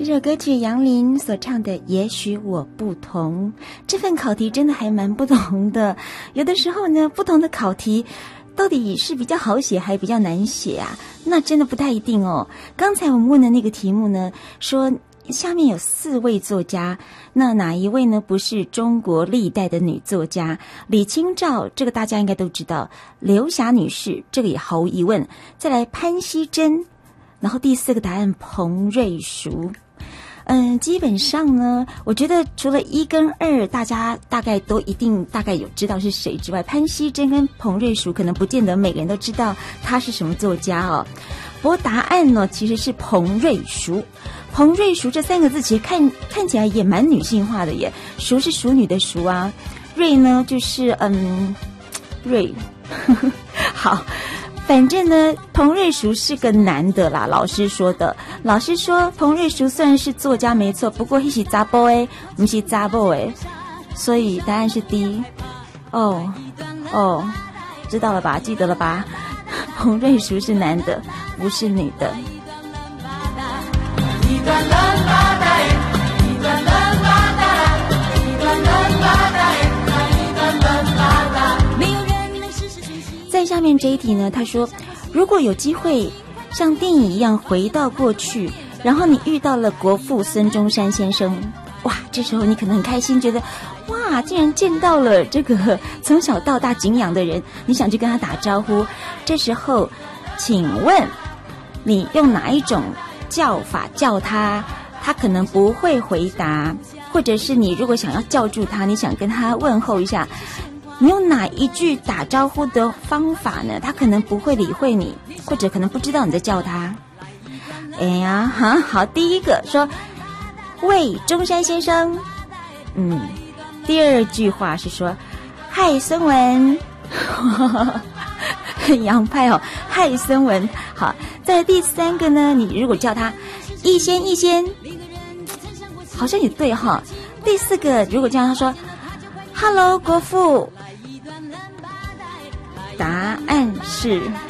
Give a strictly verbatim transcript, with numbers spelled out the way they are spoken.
这首歌曲杨林所唱的《也许我不同》，这份考题真的还蛮不同的。有的时候呢，不同的考题到底是比较好写还比较难写啊？那真的不太一定哦。刚才我们问的那个题目呢，说下面有四位作家，那哪一位呢不是中国历代的女作家？李清照这个大家应该都知道，刘霞女士这个也毫无疑问，再来潘熙珍，然后第四个答案彭瑞淑。嗯，基本上呢，我觉得除了一跟二大家大概都一定大概有知道是谁之外，潘熙珍跟彭瑞淑可能不见得每个人都知道他是什么作家哦。不过答案呢其实是彭瑞淑。彭瑞淑这三个字其实看看起来也蛮女性化的耶，淑是淑女的淑啊，瑞呢就是嗯瑞好，反正呢彭瑞淑是个男的啦，老师说的。老师说彭瑞淑虽然是作家没错，不过他是查甫的不是查某的，所以答案是 D。 哦哦，知道了吧，记得了吧，彭瑞淑是男的不是女的。在下面这一题呢，他说如果有机会像电影一样回到过去，然后你遇到了国父孙中山先生，哇，这时候你可能很开心，觉得哇，竟然见到了这个从小到大敬仰的人，你想去跟他打招呼。这时候请问你用哪一种叫法叫他，他可能不会回答，或者是你如果想要叫住他，你想跟他问候一下，你用哪一句打招呼的方法呢？他可能不会理会你，或者可能不知道你在叫他。哎呀哈，好，第一个说喂中山先生，嗯，第二句话是说嗨孙文很洋派哦，嗨孙文。好，在第三个呢，你如果叫他一仙一仙，好像也对哈。第四个如果叫他说 Hello 国父，答案是